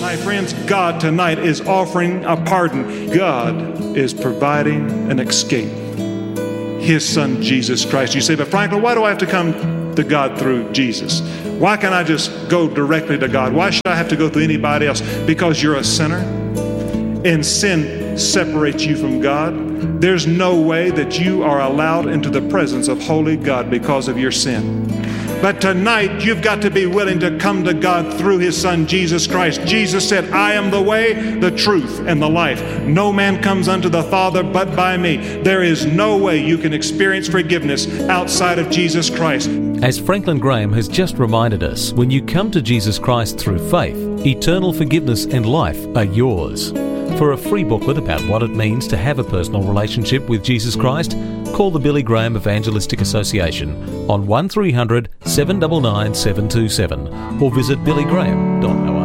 My friends, God tonight is offering a pardon. God is providing an escape. His Son, Jesus Christ. You say, but Franklin, why do I have to come to God through Jesus? Why can't I just go directly to God? Why should I have to go through anybody else? Because you're a sinner, and sin separates you from God. There's no way that you are allowed into the presence of holy God because of your sin. But tonight, you've got to be willing to come to God through His Son, Jesus Christ. Jesus said, I am the way, the truth, and the life. No man comes unto the Father but by me. There is no way you can experience forgiveness outside of Jesus Christ. As Franklin Graham has just reminded us, when you come to Jesus Christ through faith, eternal forgiveness and life are yours. For a free booklet about what it means to have a personal relationship with Jesus Christ, call the Billy Graham Evangelistic Association on 1300 799 727 or visit billygraham.org.